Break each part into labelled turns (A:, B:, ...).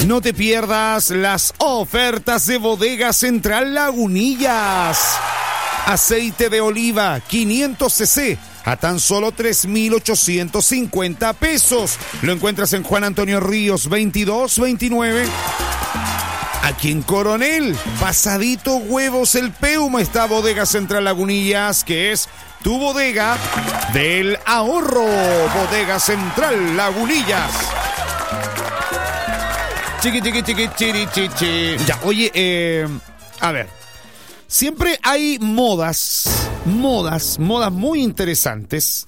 A: No te pierdas las ofertas de Bodega Central Lagunillas. Aceite de oliva 500 cc a tan solo 3.850 pesos. Lo encuentras en Juan Antonio Ríos 2229. Aquí en Coronel, pasadito Huevos El Peuma, está Bodega Central Lagunillas, que es tu bodega del ahorro. Bodega Central Lagunillas. Chiqui, chiqui, chiqui, chiri, chichi. Ya, oye, a ver. Siempre hay modas muy interesantes.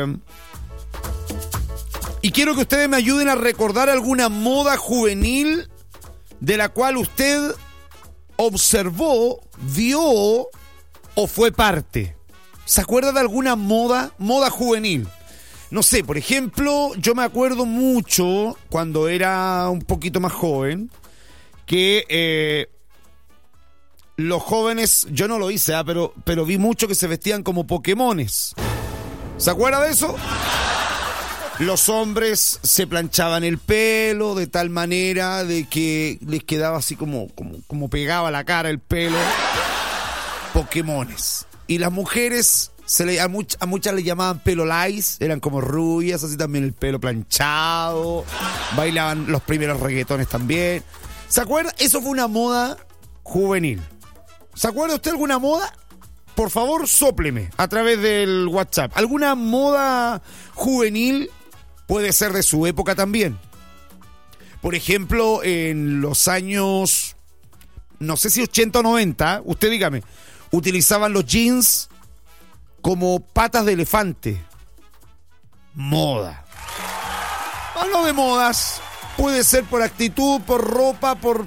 A: Y quiero que ustedes me ayuden a recordar alguna moda juvenil de la cual usted observó, vio o fue parte. ¿Se acuerda de alguna moda juvenil? No sé, por ejemplo, yo me acuerdo mucho cuando era un poquito más joven que los jóvenes, yo no lo hice, pero vi mucho que se vestían como Pokémones. ¿Se acuerda de eso? Los hombres se planchaban el pelo de tal manera de que les quedaba así como pegaba la cara el pelo. Pokémones. Y las mujeres, a muchas les llamaban pelo lais, eran como rubias, así también el pelo planchado, bailaban los primeros reggaetones también. ¿Se acuerda? Eso fue una moda juvenil. ¿Se acuerda usted de alguna moda? Por favor, sópleme a través del WhatsApp. ¿Alguna moda juvenil? Puede ser de su época también. Por ejemplo, en los años, no sé si 80 o 90, usted dígame, utilizaban los jeans como patas de elefante. Moda. Hablo de modas. Puede ser por actitud, por ropa, por...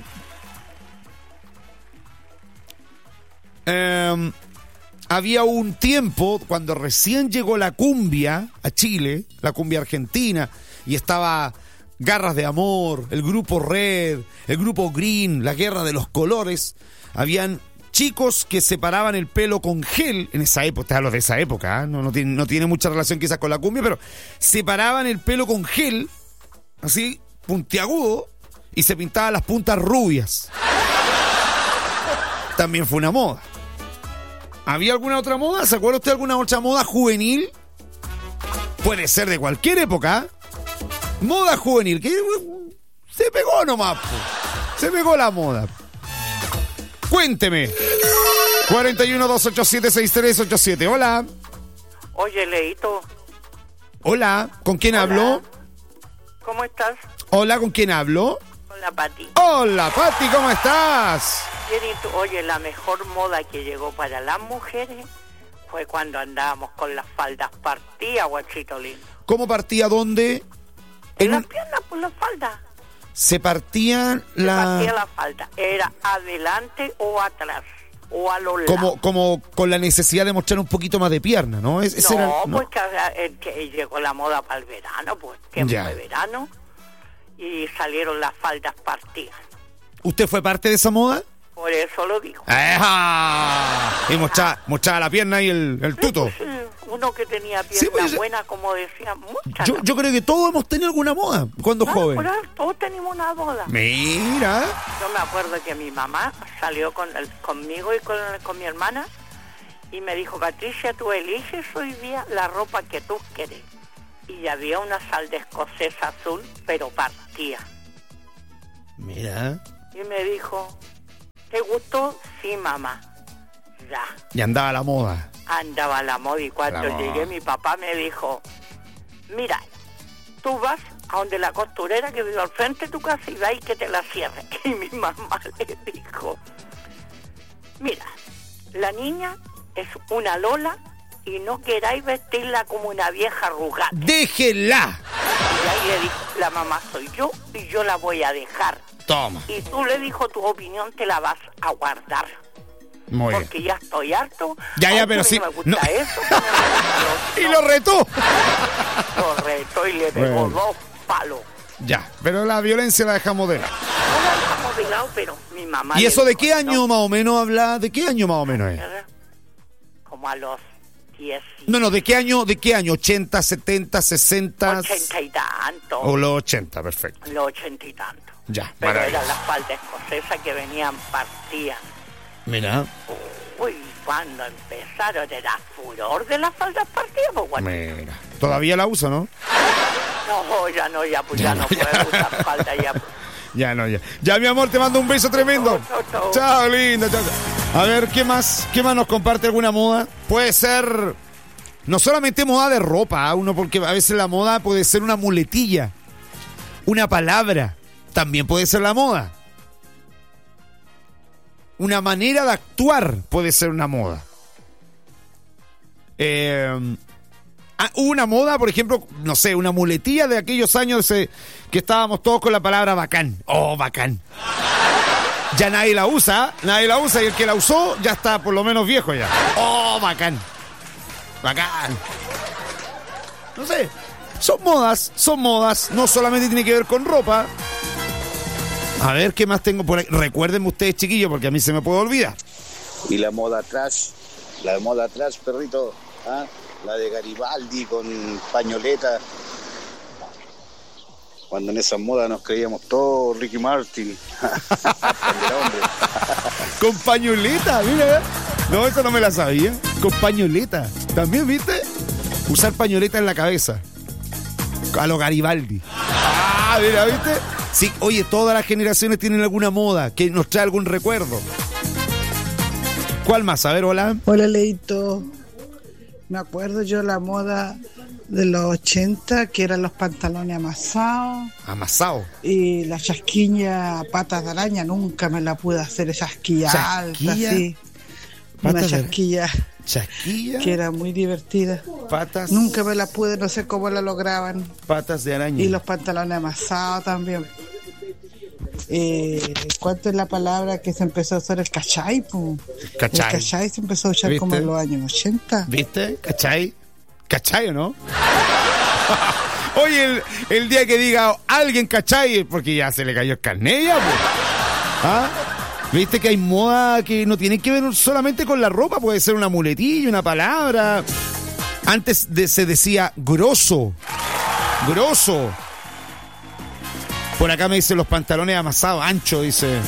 A: había un tiempo cuando recién llegó la cumbia a Chile, la cumbia argentina, y estaba Garras de Amor, el grupo Red, el grupo Green, la Guerra de los Colores. Habían chicos que se paraban el pelo con gel en esa época, te hablo de esa época, ¿eh? No tiene mucha relación quizás con la cumbia, pero se paraban el pelo con gel, así, puntiagudo, y se pintaban las puntas rubias. También fue una moda. ¿Había alguna otra moda? ¿Se acuerda usted de alguna otra moda juvenil? Puede ser de cualquier época. Moda juvenil, que se pegó nomás. Se pegó la moda. Cuénteme. 41-287-6387. Hola.
B: Oye, Leito.
A: Hola. ¿Con quién hablo?
B: ¿Cómo estás?
A: Hola, ¿con quién hablo?
B: Con la Pati.
A: Hola, Pati, ¿cómo estás?
B: Bien, ¿y tú? Oye, la mejor moda que llegó para las mujeres fue cuando andábamos con las faldas partidas, guachito lindo.
A: ¿Cómo partía dónde?
B: En las piernas, por las faldas.
A: Se partían
B: Se partía la falda. Era adelante o atrás, o a los lados.
A: Como con la necesidad de mostrar un poquito más de pierna, ¿no?
B: Pues que llegó la moda para el verano, pues tiempo de verano, y salieron las faldas partidas.
A: ¿Usted fue parte de esa moda?
B: Por eso lo digo.
A: Y mostraba la pierna y el tuto.
B: Sí, uno que tenía pierna buena, como decía, muchas.
A: Yo creo que todos hemos tenido alguna moda cuando joven.
B: Todos tenemos una moda.
A: Mira.
B: Yo me acuerdo que mi mamá salió conmigo y con mi hermana y me dijo, Patricia, tú eliges hoy día la ropa que tú quieres. Y había una falda escocesa azul, pero partía.
A: Mira.
B: Y me dijo, ¿te gustó? Sí, mamá. Ya.
A: Y andaba la moda.
B: Andaba la moda, y cuando llegué mi papá me dijo, mira, tú vas a donde la costurera que vive al frente de tu casa y de ahí que te la cierre. Y mi mamá le dijo, mira, la niña es una Lola y no queráis vestirla como una vieja arrugada.
A: ¡Déjela!
B: Y ahí le dijo, la mamá soy yo y yo la voy a dejar.
A: Toma.
B: Y tú le dijo, tu opinión te la vas a guardar.
A: Muy bien.
B: Porque ya estoy harto.
A: Ya, pero sí.
B: No me gusta eso.
A: Y lo retó.
B: Lo retó y le pegó 2 palos.
A: Ya, pero la violencia la dejamos de lado.
B: No la dejamos de lado, pero mi mamá...
A: ¿Y eso de qué año más o menos habla? ¿De qué año más o menos es?
B: Como a los
A: No, ¿de qué año? ¿80, 70, 60?
B: 80 y tanto.
A: O los 80, perfecto.
B: Los 80 y tanto.
A: Ya,
B: pero
A: maravilla.
B: eran las faldas escocesas que venían partidas.
A: Mira.
B: Uy, cuando empezaron era furor de las faldas partidas, pues bueno.
A: Mira. Todavía la uso, ¿no?
B: No, ya no, puedo usar falda ya.
A: Ya no, ya. Ya, mi amor, te mando un beso tremendo.
B: Chao.
A: Chao, linda, chao. A ver, ¿qué más? ¿Qué más nos comparte alguna moda? Puede ser no solamente moda de ropa, uno, porque a veces la moda puede ser una muletilla, una palabra, también puede ser la moda. Una manera de actuar puede ser una moda. Hubo una moda, por ejemplo, no sé, una muletilla de aquellos años que estábamos todos con la palabra bacán. Oh, bacán. Ya nadie la usa y el que la usó ya está por lo menos viejo ya. Oh, bacán. Bacán. No sé, son modas, no solamente tiene que ver con ropa. A ver, ¿qué más tengo por ahí? Recuérdenme ustedes, chiquillos, porque a mí se me puede olvidar.
C: Y la moda trash, perrito, ¿ah? La de Garibaldi con pañoleta. Cuando en esa moda nos creíamos todos Ricky Martin.
A: Con pañoleta, mira. No, esa no me la sabía. Con pañoleta. También, ¿viste? Usar pañoleta en la cabeza. A lo Garibaldi. Ah, mira, ¿viste? Sí, oye, todas las generaciones tienen alguna moda que nos trae algún recuerdo. ¿Cuál más? A ver, hola.
D: Hola, Leito. Me acuerdo yo la moda de los 80, que eran los pantalones amasados.
A: Amasado.
D: Y la chasquilla patas de araña, nunca me la pude hacer, esa chasquilla alta, sí. Una chasquilla que era muy divertida.
A: Patas.
D: Nunca me la pude, no sé cómo la lograban.
A: Patas de araña.
D: Y los pantalones amasados también. ¿Cuánto es la palabra que se empezó a usar? El cachai,
A: Cachai.
D: El cachai se empezó a usar, ¿viste? Como en los años 80.
A: ¿Viste? ¿Cachai? ¿Cachai o no? Oye, el día que diga alguien cachai, porque ya se le cayó el carnet ya, pues. ¿Ah? ¿Viste que hay moda que no tiene que ver solamente con la ropa? Puede ser una muletilla, una palabra. Antes se decía grosso. Grosso. Por acá me dice los pantalones amasados, ancho, dice.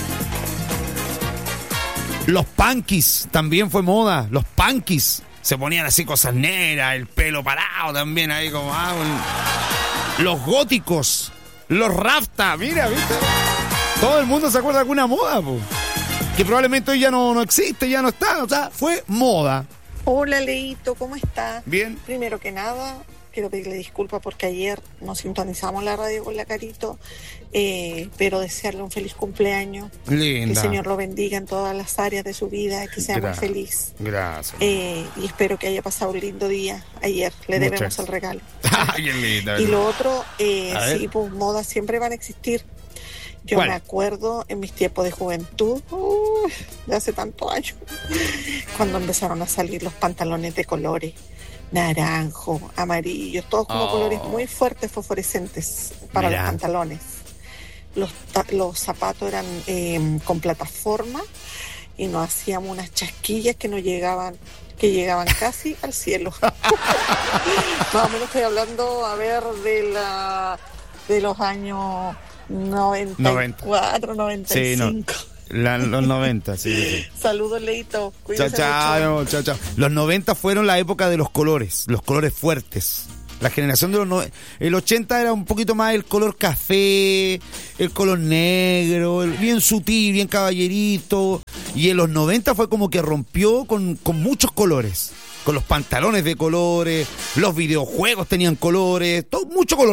A: Los punkis también fue moda. Los punkis se ponían así cosas negras, el pelo parado también ahí como... Los góticos, los rafta, mira, ¿viste? Todo el mundo se acuerda de alguna moda, po, que probablemente hoy ya no existe, ya no está, o sea, fue moda.
E: Hola, Leito, ¿cómo estás?
A: Bien.
E: Primero que nada, quiero pedirle disculpas porque ayer no sintonizamos la radio con la Carito, pero desearle un feliz cumpleaños.
A: Linda.
E: Que el Señor lo bendiga en todas las áreas de su vida, que sea muy feliz.
A: Gracias.
E: Y espero que haya pasado un lindo día ayer. Le debemos el regalo.
A: Ay, qué linda.
E: Y lo otro, sí, pues modas siempre van a existir. Yo
A: ¿cuál?
E: Me acuerdo en mis tiempos de juventud, de hace tantos años, cuando empezaron a salir los pantalones de colores, naranjo, amarillo, todos como colores muy fuertes, fosforescentes para los pantalones. Los zapatos eran con plataforma y nos hacíamos unas chasquillas que llegaban casi al cielo. Más o menos estoy hablando, a ver, de los años 94, 95.
A: Sí, los 90, sí.
E: Saludos, Leito. Cuídense
A: Chao. Los 90 fueron la época de los colores fuertes. La generación de los 90. El 80 era un poquito más el color café, el color negro, bien sutil, bien caballerito. Y en los 90 fue como que rompió con muchos colores. Con los pantalones de colores, los videojuegos tenían colores, todo, mucho color.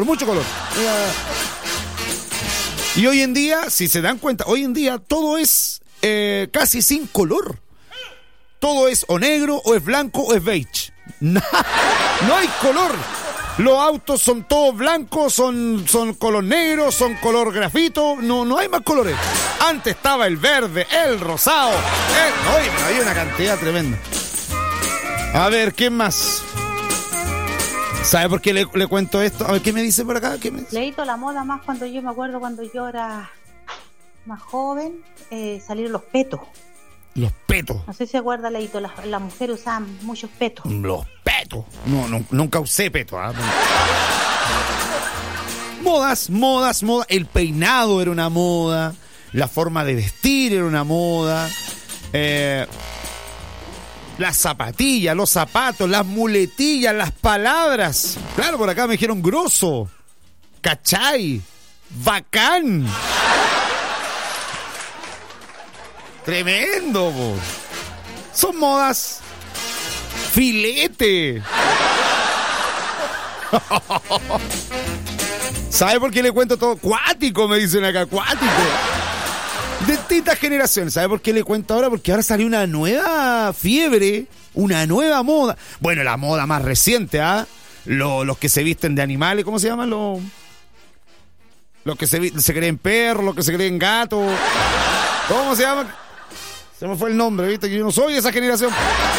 A: Y hoy en día, si se dan cuenta, hoy en día todo es casi sin color. Todo es o negro, o es blanco, o es beige. No hay color. Los autos son todos blancos, son color negro, son color grafito. No hay más colores. Antes estaba el verde, el rosado. Oye, pero hay una cantidad tremenda. A ver, ¿quién más? ¿Sabe por qué le cuento esto? A ver, ¿qué me dice por acá?
F: Leíto la moda más cuando yo me acuerdo cuando yo era más joven, salieron los petos.
A: Los petos.
F: No sé si se acuerda, Leito, las mujeres usaban muchos petos.
A: Los petos. No, nunca usé petos. ¿Eh? Modas. El peinado era una moda. La forma de vestir era una moda. Las zapatillas, los zapatos, las muletillas, las palabras. Claro, por acá me dijeron grosso. ¿Cachai? Bacán. Tremendo, po. Son modas. Filete. ¿Sabe por qué le cuento todo? Cuático, me dicen acá, cuático. De distintas generaciones. ¿Sabe por qué le cuento ahora? Porque ahora salió una nueva fiebre, una nueva moda. Bueno, la moda más reciente, ¿ah? Los que se visten de animales, ¿cómo se llaman? Los que se creen perros, los que se creen gatos. ¿Cómo se llaman? Se me fue el nombre, ¿viste? Que yo no soy de esa generación.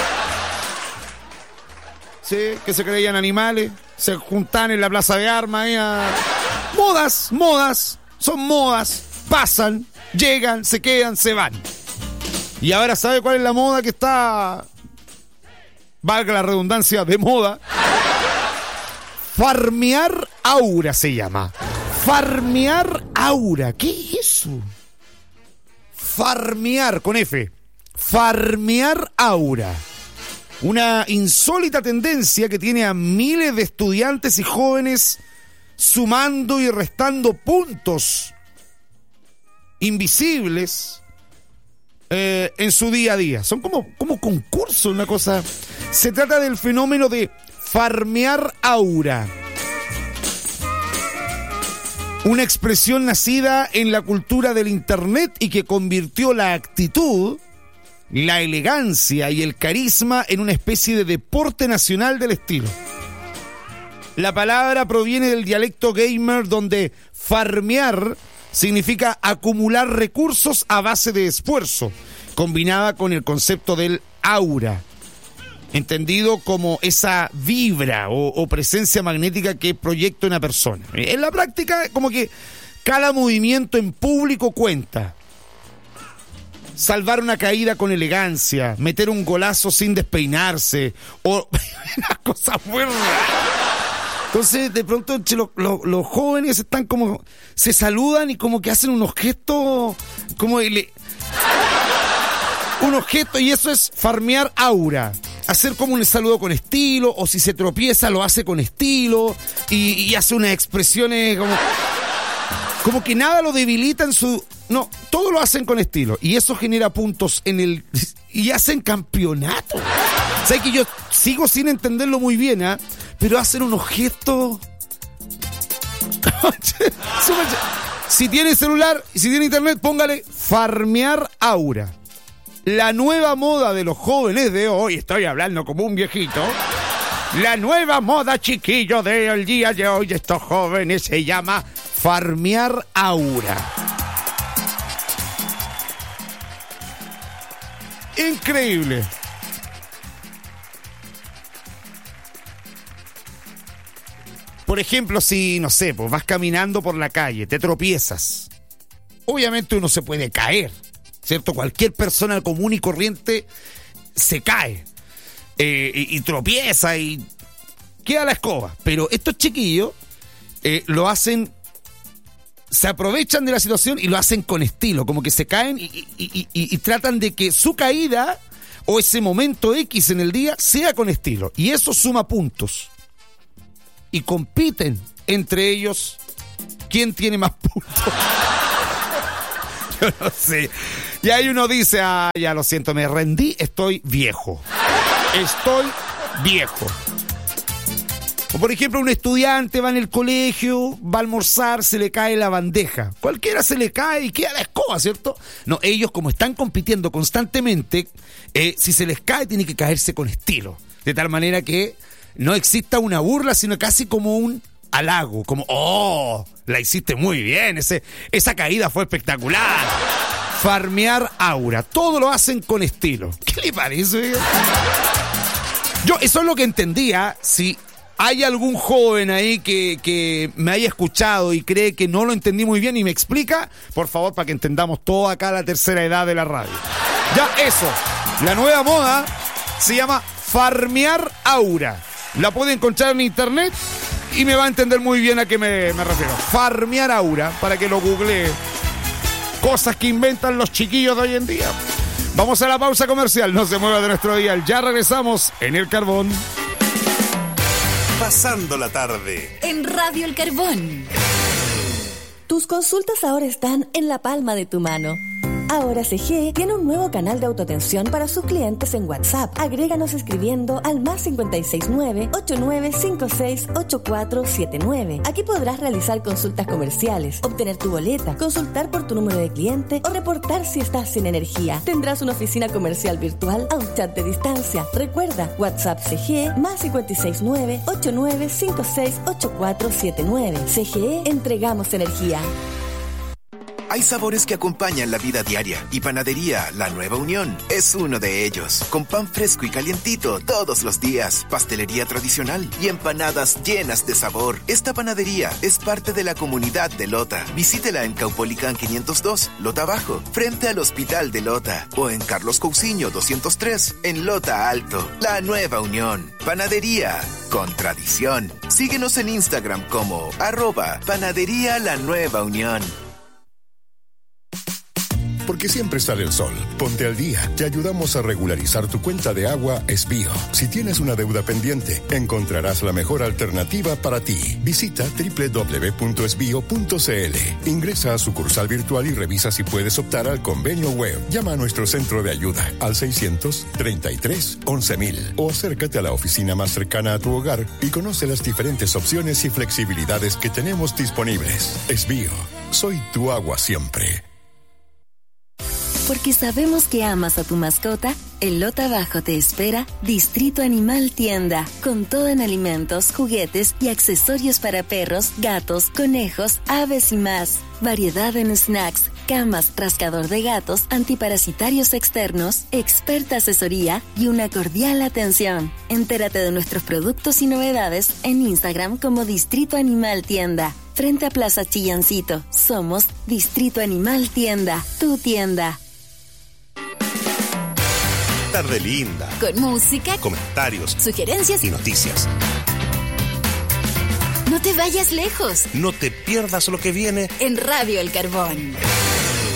A: Sí, que se creían animales. Se juntan en la plaza de armas ahí a... Modas. Son modas. Pasan, llegan, se quedan, se van. Y ahora, ¿sabe cuál es la moda que está... valga la redundancia, de moda? Farmear aura se llama. Farmear aura. ¿Qué es eso? Farmear, con F. Farmear aura. Una insólita tendencia que tiene a miles de estudiantes y jóvenes sumando y restando puntos invisibles en su día a día. Son como concursos, una cosa. Se trata del fenómeno de farmear aura. Una expresión nacida en la cultura del internet y que convirtió la actitud, la elegancia y el carisma en una especie de deporte nacional del estilo. La palabra proviene del dialecto gamer, donde farmear significa acumular recursos a base de esfuerzo, combinada con el concepto del aura, entendido como esa vibra o presencia magnética que proyecta una persona. En la práctica, como que cada movimiento en público cuenta. Salvar una caída con elegancia, meter un golazo sin despeinarse, o una cosa muy rara. Entonces, de pronto, los jóvenes están como... se saludan y como que hacen unos gestos... unos gestos, y eso es farmear aura. Hacer como un saludo con estilo, o si se tropieza lo hace con estilo, y hace unas expresiones como que nada lo debilita en su... No, todo lo hacen con estilo, y eso genera puntos y hacen campeonato. O sea, que yo sigo sin entenderlo muy bien, ¿eh? Pero hacen unos gestos... Si tiene celular y si tiene internet, póngale farmear aura. La nueva moda de los jóvenes de hoy, estoy hablando como un viejito, la nueva moda, chiquillo, del día de hoy de estos jóvenes se llama farmear aura. Increíble. Por ejemplo, si, no sé, pues vas caminando por la calle, te tropiezas. Obviamente uno se puede caer, ¿cierto? Cualquier persona común y corriente se cae y tropieza y queda la escoba. Pero estos chiquillos lo hacen, se aprovechan de la situación y lo hacen con estilo, como que se caen y tratan de que su caída o ese momento X en el día sea con estilo. Y eso suma puntos. Y compiten entre ellos quién tiene más puntos. Yo no sé. Y ahí uno dice, ya lo siento, me rendí, estoy viejo. O por ejemplo, un estudiante va en el colegio, va a almorzar, se le cae la bandeja. Cualquiera se le cae y queda la escoba, ¿cierto? No, ellos como están compitiendo constantemente, si se les cae tiene que caerse con estilo. De tal manera que no exista una burla, sino casi como un halago, como, ¡oh! La hiciste muy bien, esa caída fue espectacular. Farmear aura, todo lo hacen con estilo. ¿Qué le parece? Yo, eso es lo que entendía. Si hay algún joven ahí que me haya escuchado y cree que no lo entendí muy bien y me explica, por favor, para que entendamos todo acá la tercera edad de la radio. Ya, eso. La nueva moda se llama farmear aura. La puede encontrar en internet y me va a entender muy bien a qué me refiero. Farmear aura, para que lo googlee. Cosas que inventan los chiquillos de hoy en día. Vamos a la pausa comercial, no se mueva de nuestro dial. Ya regresamos en El Carbón.
G: Pasando la tarde
H: en Radio El Carbón.
I: Tus consultas ahora están en la palma de tu mano. Ahora CGE tiene un nuevo canal de autoatención para sus clientes en WhatsApp. Agréganos escribiendo al +569 8956 8479. Aquí podrás realizar consultas comerciales, obtener tu boleta, consultar por tu número de cliente o reportar si estás sin energía. Tendrás una oficina comercial virtual a un chat de distancia. Recuerda, WhatsApp CGE +569 8956 8479. CGE, entregamos energía.
J: Hay sabores que acompañan la vida diaria y Panadería La Nueva Unión es uno de ellos. Con pan fresco y calientito todos los días, pastelería tradicional y empanadas llenas de sabor. Esta panadería es parte de la comunidad de Lota. Visítela en Caupolicán 502, Lota Bajo, frente al Hospital de Lota, o en Carlos Cousiño 203, en Lota Alto. La Nueva Unión. Panadería con tradición. Síguenos en Instagram como @Panadería La Nueva Unión.
K: Porque siempre sale el sol. Ponte al día. Te ayudamos a regularizar tu cuenta de agua Esbío. Si tienes una deuda pendiente, encontrarás la mejor alternativa para ti. Visita www.esbio.cl. Ingresa a sucursal virtual y revisa si puedes optar al convenio web. Llama a nuestro centro de ayuda al 633-11.000 o acércate a la oficina más cercana a tu hogar y conoce las diferentes opciones y flexibilidades que tenemos disponibles. Esbío. Soy tu agua siempre.
I: Porque sabemos que amas a tu mascota, en Lota Bajo te espera Distrito Animal Tienda, con todo en alimentos, juguetes y accesorios para perros, gatos, conejos, aves y más. Variedad en snacks, camas, rascador de gatos, antiparasitarios externos, experta asesoría y una cordial atención. Entérate de nuestros productos y novedades en Instagram como Distrito Animal Tienda. Frente a Plaza Chillancito, somos Distrito Animal Tienda, tu tienda.
G: Tarde linda.
H: Con música,
G: comentarios,
H: sugerencias
G: y noticias.
H: No te vayas lejos.
G: No te pierdas lo que viene
H: en Radio El Carbón.